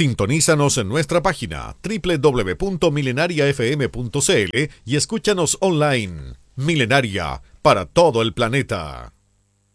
Sintonízanos en nuestra página www.milenariafm.cl y escúchanos online. Milenaria, para todo el planeta.